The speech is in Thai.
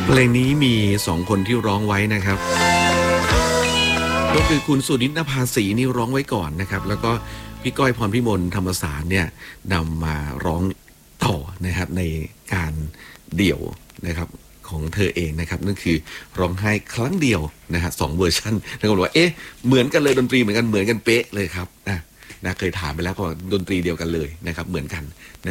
เพลงนี้มี2คนที่ร้องไว้นะครับก็คือคุณสุนิต นภาสีนี่ร้องไว้ก่อนนะครับแล้วก็พี่ก้อยพรพิมลธรรมสารเนี่ยนำมาร้องต่อนะครับในการเดี่ยวนะครับของเธอเองนะครับนั่นคือร้องไห้ครั้งเดียวนะฮะ2เวอร์ชันแล้วก็บอกว่าเหมือนกันเลยดนตรีเหมือนกันเป๊ะเลยครับนะเคยถามไปแล้วก็ดนตรีเดียวกันเลยนะครับเหมือนกันนะ